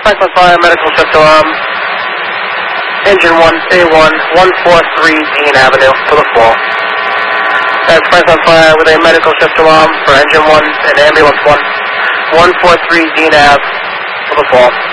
Franklin Fire Medical Shift Alarm. Engine 1, A1, 143 Dean Avenue for the fall. That's Franklin Fire with a medical shift alarm for Engine 1 and Ambulance 1, 143 Dean Ave for the fall.